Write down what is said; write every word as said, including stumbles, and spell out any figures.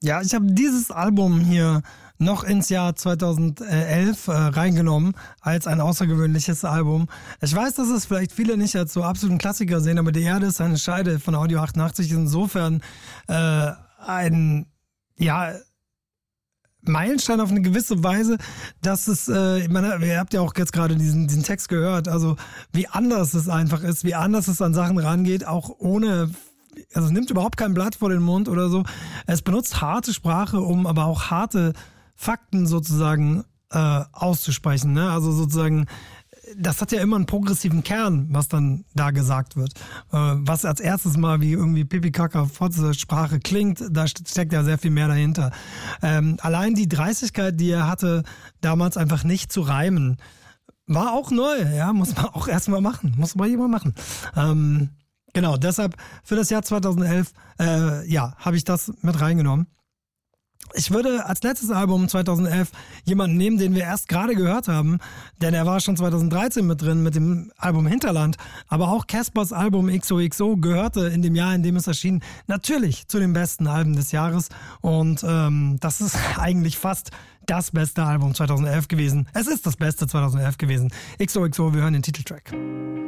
Ja, ich habe dieses Album hier noch ins Jahr zweitausendelf äh, reingenommen als ein außergewöhnliches Album. Ich weiß, dass es vielleicht viele nicht als so absoluten Klassiker sehen, aber Die Erde ist eine Scheide von Audio achtundachtzig ist insofern äh, ein, ja, Meilenstein auf eine gewisse Weise, dass es, äh, ich meine, ihr habt ja auch jetzt gerade diesen, diesen Text gehört, also wie anders es einfach ist, wie anders es an Sachen rangeht, auch ohne, also es nimmt überhaupt kein Blatt vor den Mund oder so. Es benutzt harte Sprache, um aber auch harte Fakten sozusagen äh, auszusprechen, ne? Also sozusagen, das hat ja immer einen progressiven Kern, was dann da gesagt wird. Äh, was als erstes mal wie irgendwie Pipi-Kaka-Fotze-Sprache klingt, da steckt ja sehr viel mehr dahinter. Ähm, allein die Dreistigkeit, die er hatte, damals einfach nicht zu reimen, war auch neu, ja, muss man auch erstmal machen, muss man jemand machen. Ähm, genau, deshalb für das Jahr zweitausendelf, äh, ja, habe ich das mit reingenommen. Ich würde als letztes Album zweitausendelf jemanden nehmen, den wir erst gerade gehört haben, denn er war schon zweitausenddreizehn mit drin mit dem Album Hinterland, aber auch Caspers Album X O X O gehörte in dem Jahr, in dem es erschien, natürlich zu den besten Alben des Jahres und ähm, das ist eigentlich fast das beste Album zweitausendelf gewesen. Es ist das beste zweitausendelf gewesen. X O X O, wir hören den Titeltrack.